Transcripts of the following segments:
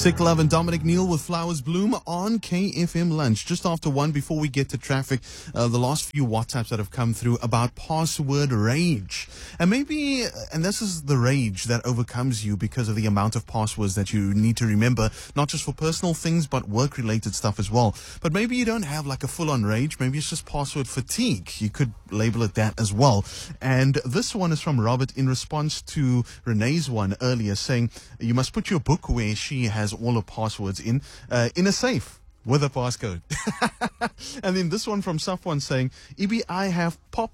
Sick Love and Dominic Neal with Flowers Bloom on KFM Lunch. Just after 1, before we get to traffic, the last few WhatsApps that have come through about password rage. And maybe, and this is the rage that overcomes you because of the amount of passwords that you need to remember, not just for personal things, but work-related stuff as well. But maybe you don't have like a full-on rage. Maybe it's just password fatigue. You could label it that as well. And this one is from Robert in response to Renee's one earlier, saying you must put your book where she has all her passwords in a safe with a passcode. And then this one from Safwan saying, EB, I have pop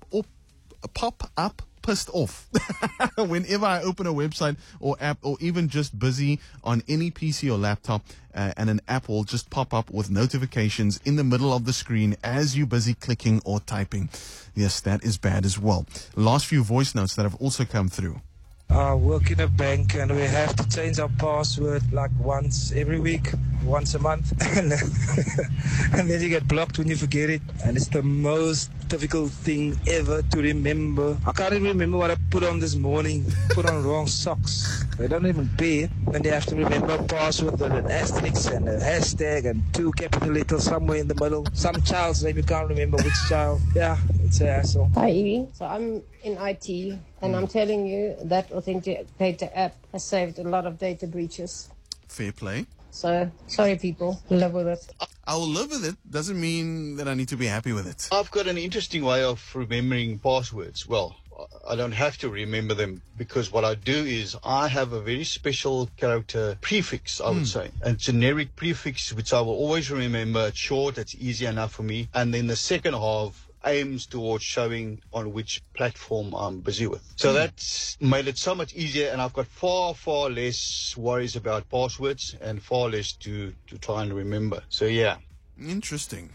up pissed off whenever I open a website or app, or even just busy on any PC or laptop, and an app will just pop up with notifications in the middle of the screen as you're busy clicking or typing. Yes, that is bad as well. Last few voice notes that have also come through. I work in a bank and we have to change our password like once every week, once a month. And then you get blocked when you forget it. And it's the most difficult thing ever to remember. I can't even remember what I put on this morning. Put on wrong socks. They don't even pay. And they have to remember a password with an asterisk and a hashtag and 2 capital letters somewhere in the middle. Some child's name, you can't remember which child. Yeah, it's a hassle. Hi, Evie. So I'm in IT, and I'm telling you that Authenticator app has saved a lot of data breaches. Fair play. So, sorry people, live with it. I will live with it. Doesn't mean that I need to be happy with it. I've got an interesting way of remembering passwords. Well, I don't have to remember them, because what I do is I have a very special character prefix, I would say. A generic prefix, which I will always remember. It's short, it's easy enough for me. And then the second half aims towards showing on which platform I'm busy with. So that's made it so much easier, and I've got far less worries about passwords and far less to try and remember. So yeah. Interesting.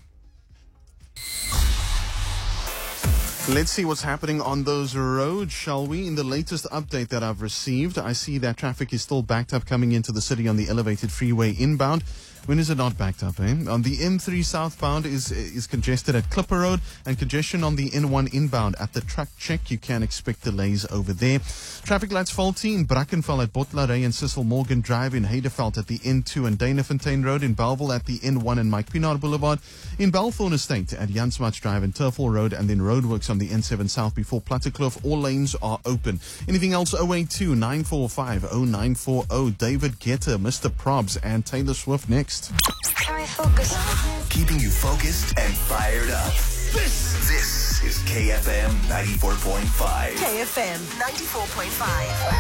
Let's see what's happening on those roads, shall we? In the latest update that I've received, I see that traffic is still backed up coming into the city on the elevated freeway inbound. When is it not backed up, eh? On the N3 southbound is congested at Clipper Road, and congestion on the N1 inbound at the truck check. You can expect delays over there. Traffic lights faulty in Brackenfell at Botlaray and Cecil Morgan Drive, in Heideveld at the N2 and Danafontein Road, in Bellville at the N1 and Mike Pinard Boulevard, in Balthorn Estate at Jansmach Drive and Turfall Road, and then roadworks on the N7 South before Plattekloof. All lanes are open. Anything else? 082 945 0940. David Guetta, Mr. Probs, and Taylor Swift next. Can we focus? Keeping you focused and fired up. This is KFM 94.5. KFM 94.5.